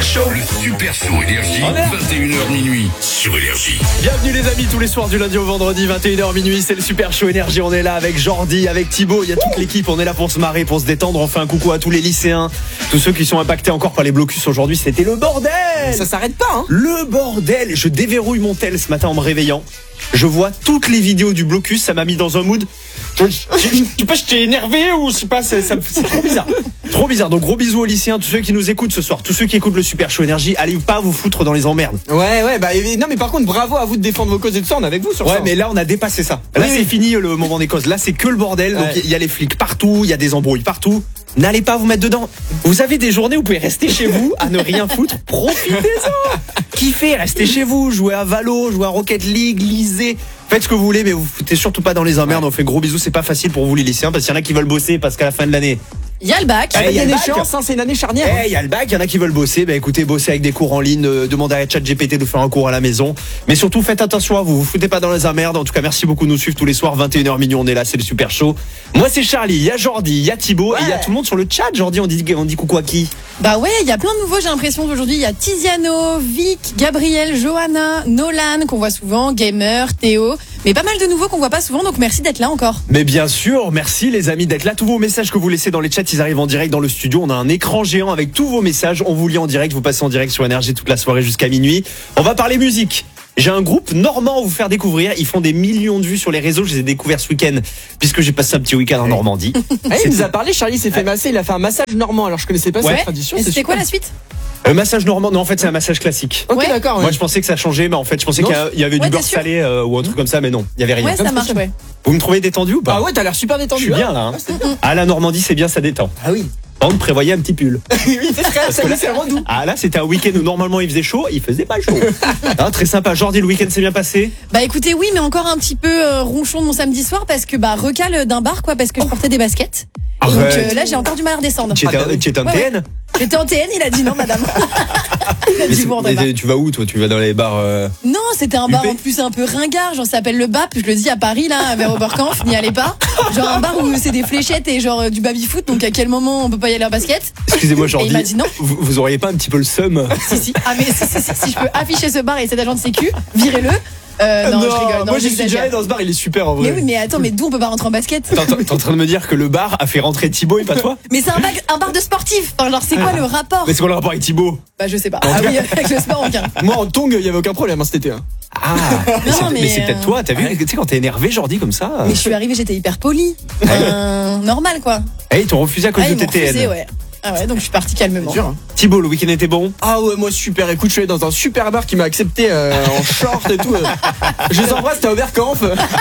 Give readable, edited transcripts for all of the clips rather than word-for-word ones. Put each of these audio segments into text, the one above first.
Show. Le Super Show Énergie, 21h minuit sur Énergie. Bienvenue les amis, tous les soirs du lundi au vendredi, 21h minuit, c'est le Super Show Énergie. On est là avec Jordi, avec Thibaut, il y a toute l'équipe, on est là pour se marrer, pour se détendre. On fait un coucou à tous les lycéens, tous ceux qui sont impactés encore par les blocus aujourd'hui. C'était le bordel. Ça s'arrête pas, hein. Le bordel. Je déverrouille mon tel ce matin en me réveillant. Je vois toutes les vidéos du blocus, ça m'a mis dans un mood. Je sais pas, j'étais énervé ou je sais pas, c'est trop bizarre. Trop bizarre. Donc gros bisous aux lycéens, tous ceux qui nous écoutent ce soir, tous ceux qui écoutent le Super Show Énergie, allez pas vous foutre dans les emmerdes. Ouais, bah non, mais par contre, bravo à vous de défendre vos causes et tout ça, on est avec vous sur ça. Ouais, mais là on a dépassé ça. Là c'est fini le moment des causes. Là c'est que le bordel. Donc il y a les flics partout, il y a des embrouilles partout. N'allez pas vous mettre dedans. Vous avez des journées où vous pouvez rester chez vous à ne rien foutre. Profitez-en. Kiffez, restez chez vous, jouez à Valo, jouez à Rocket League, lisez. Faites ce que vous voulez, mais vous foutez surtout pas dans les emmerdes. On fait gros bisous, c'est pas facile pour vous les lycéens parce qu'il y en a qui veulent bosser parce qu'à la fin de l'année. Il y a le bac. Il y a une échéance, hein, c'est une année charnière. Il y a le bac, il y en a qui veulent bosser. Bah écoutez, bossez avec des cours en ligne, demandez à ChatGPT de faire un cours à la maison. Mais surtout, faites attention à vous, vous foutez pas dans les emmerdes. En tout cas, merci beaucoup de nous suivre tous les soirs, 21h minuit, on est là, c'est le Super Show. Moi c'est Charlie, il y a Jordi, il y a Thibaut et il y a tout le monde sur le chat. Jordi, on dit coucou à qui? Bah ouais, il y a plein de nouveaux, j'ai l'impression qu'aujourd'hui il y a Tiziano, Vic, Gabriel, Johanna, Nolan qu'on voit souvent, Gamer, Théo. Mais pas mal de nouveaux qu'on voit pas souvent, donc merci d'être là encore. Mais bien sûr, merci les amis d'être là. Tous vos messages que vous laissez dans les chats, ils arrivent en direct dans le studio. On a un écran géant avec tous vos messages. On vous lit en direct, vous passez en direct sur Énergie toute la soirée jusqu'à minuit. On va parler musique. J'ai un groupe normand à vous faire découvrir. Ils font des millions de vues sur les réseaux. Je les ai découverts ce week-end puisque j'ai passé un petit week-end en Normandie. Il nous a parlé, Charlie s'est fait masser, il a fait un massage normand. Alors je connaissais pas cette tradition. Et c'était quoi la suite? Massage normand, non en fait c'est un massage classique. Ok, d'accord. Moi je pensais que ça changeait, mais en fait je pensais qu'il y avait du beurre salé ou un truc comme ça, mais non, il y avait rien. Ouais, ça marche, ouais. Vous me trouvez détendu ou pas? Ah ouais, t'as l'air super détendu. Je suis bien là. Ah la Normandie c'est bien, ça détend. Ah oui. On prévoyait un petit pull. Oui, c'est vraiment doux. Ah là c'était un week-end où normalement il faisait chaud, il faisait pas chaud. Très sympa. Jordi, le week-end s'est bien passé? Bah écoutez, oui, mais encore un petit peu ronchon de mon samedi soir parce que recale d'un bar parce que je portais des baskets. Et donc là j'ai encore du mal à redescendre. Tu étais en TN? J'étais en TN, il a dit non madame. Tu vas où toi? Tu vas dans les bars Non, c'était un bar en plus un peu ringard, genre ça s'appelle le BAP, je le dis à Paris là, vers Oberkampf, n'y allez pas. Genre un bar où c'est des fléchettes et genre du baby-foot, donc à quel moment on peut pas y aller en basket? Excusez-moi Jordi, il m'a dit non. Vous auriez pas un petit peu le seum? Si. Ah mais si je peux afficher ce bar et cet agent de sécu, virez-le. Non, je rigole. Moi, je suis déjà allé dans ce bar, il est super en vrai. Mais oui, mais attends, mais d'où on peut pas rentrer en basket? T'es en train de me dire que le bar a fait rentrer Thibaut et pas toi? Mais c'est un bar de sportifs. Enfin, genre, c'est quoi le rapport? Mais c'est quoi le rapport avec Thibaut? Bah, je sais pas. Ah oui, avec le sport, aucun. Moi, en tongue, il y avait aucun problème cet été. Ah, mais c'est peut-être toi, t'as vu, tu sais, quand t'es énervé, Jordi, comme ça. Mais je suis arrivé, j'étais hyper poli. Normal, quoi. Ils t'ont refusé à cause de TTN. Ouais. Ah ouais, donc je suis parti calmement. Dur, hein. Thibaut, le week-end était bon? Ah ouais, moi super. Écoute, je suis allé dans un super bar qui m'a accepté en short et tout. Je les embrasse, t'as Oberkampf.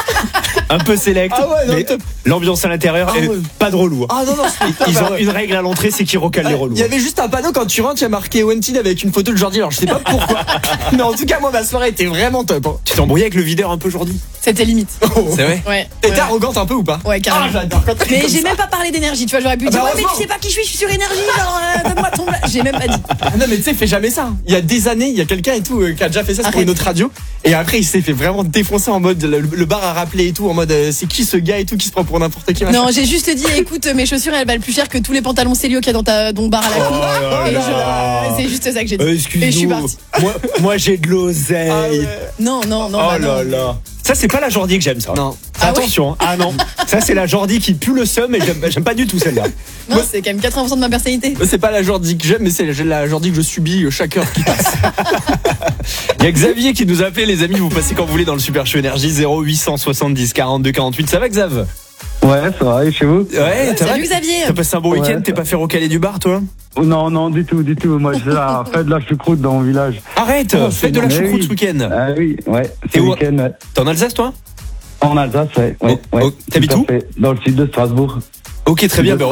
Un peu select. Ah ouais, non, mais l'ambiance à l'intérieur est pas de relou. Ah non, ils ont une règle à l'entrée, c'est qu'ils recalent les relous. Il y avait juste un panneau quand tu rentres, il y a marqué Wanted avec une photo de Jordi. Alors je sais pas pourquoi. Mais en tout cas, moi ma soirée était vraiment top. Tu t'es embrouillé avec le videur un peu Jordi? C'était limite. C'est vrai? Ouais. T'étais arrogante un peu ou pas? Ouais, carrément. Ah, j'adore. Mais j'ai même pas parlé d'énergie, tu vois, j'aurais pu dire, ouais, mais tu sais pas qui je suis sur énergie, genre, donne-moi ton. J'ai même pas dit. Non, mais tu sais, fais jamais ça. Il y a des années, il y a quelqu'un et tout qui a déjà fait ça pour une autre radio. Et après, il s'est fait vraiment défoncer en mode, le bar a rappelé et tout, en mode, c'est qui ce gars et tout qui se prend pour n'importe qui. Non, j'ai juste dit, écoute, mes chaussures, elles valent plus cher que tous les pantalons Célio qu'il y a dans ton bar à la cour. Et c'est juste ça que j'ai dit. Excuse-nous. Et je suis partie. Moi, j'ai de l'oseille. Ah ouais. Non. Oh là là. Ça, c'est pas la Jordi que j'aime, ça. Non. Attention. Ouais. Ah non. Ça, c'est la Jordi qui pue le seum et j'aime pas du tout celle-là. Non, c'est quand même 80% de ma personnalité. C'est pas la Jordi que j'aime, mais c'est la Jordi que je subis chaque heure qui passe. Il y a Xavier qui nous a appelé, les amis. Vous passez quand vous voulez dans le Super Show Énergie 0870 42 48. Ça va, Xav? Ouais, ça va, et chez vous? Ouais, ça va. Salut Xavier. T'as passé un bon week-end? T'es pas fait recaler du bar, toi? Non, du tout. Moi, je fais la fête de la choucroute dans mon village. Arrête, fête de la choucroute ce week-end. Ah oui, ouais, ce week-end, ouais. T'es en Alsace, toi? En Alsace, ouais. T'habites où? Dans le sud de Strasbourg. Ok, très bien.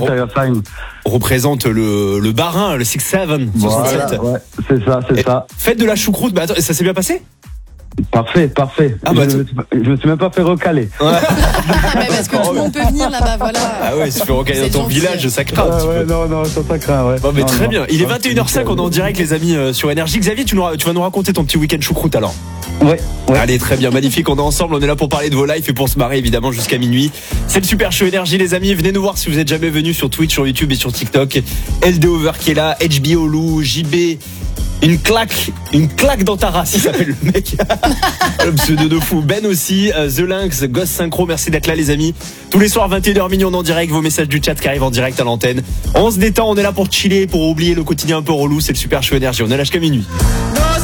On représente le Barin, le 6-7. Voilà, ouais, c'est ça. Fête de la choucroute, bah attends, ça s'est bien passé? Parfait. Ah bah, je me suis même pas fait recaler. Mais parce que tout le monde peut venir là-bas, voilà. Ah ouais, se fait recaler dans ton gentil. village, ça craint un petit peu. Non, ça craint, ouais. Bon, mais Non, très non. bien. Il est 21h05, on est en direct, les amis, sur Énergie. Xavier, tu vas nous raconter ton petit week-end choucroute alors. Ouais. Allez, très bien, magnifique. On est ensemble, on est là pour parler de vos lives et pour se marrer évidemment jusqu'à minuit. C'est le Super Show Énergie, les amis. Venez nous voir si vous êtes jamais venus sur Twitch, sur YouTube et sur TikTok. LD Over qui est là, HBO Lou, JB. Une claque dans ta race, il s'appelle le mec. Le pseudo de fou. Ben aussi, The Lynx, Ghost Synchro, merci d'être là les amis. Tous les soirs 21h minuit on est en direct, vos messages du chat qui arrivent en direct à l'antenne. On se détend, on est là pour chiller, pour oublier le quotidien un peu relou, c'est le Super Show Énergie. On est là jusqu'à minuit.